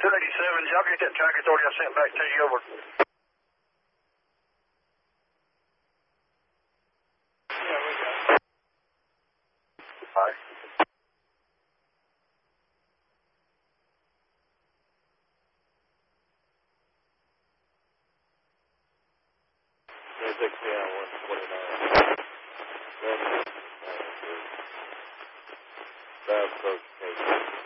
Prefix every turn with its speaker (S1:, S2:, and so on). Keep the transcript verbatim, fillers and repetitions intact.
S1: two eighty-seven, y'all get that track authority I sent back to you over.
S2: Yeah, we got it.
S1: All right.
S2: Yeah, six, yeah, one twenty-nine. That's approach.